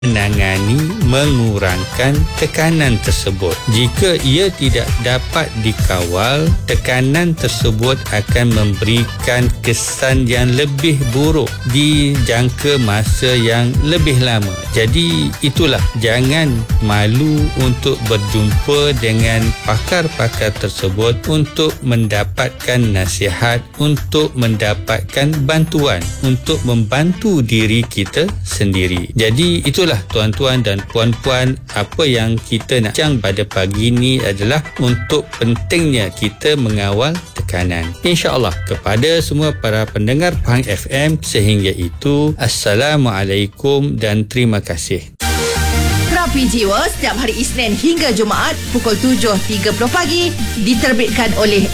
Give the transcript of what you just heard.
menangani, mengurangkan tekanan tersebut. Jika ia tidak dapat dikawal, tekanan tersebut akan memberikan kesan yang lebih buruk di jangka masa yang lebih lama. Jadi itulah, jangan malu untuk berjumpa dengan pakar-pakar tersebut untuk mendapatkan nasihat, untuk mendapatkan bantuan, untuk membantu diri kita sendiri. Jadi itulah tuan-tuan dan puan-puan, apa yang kita nak bincang pada pagi ini adalah untuk pentingnya kita mengawal tekanan. InsyaAllah kepada semua para pendengar Pahang FM, sehingga itu Assalamualaikum dan terima kasih. Terapi Jiwa setiap hari Isnin hingga Jumaat pukul 7.30 pagi diterbitkan oleh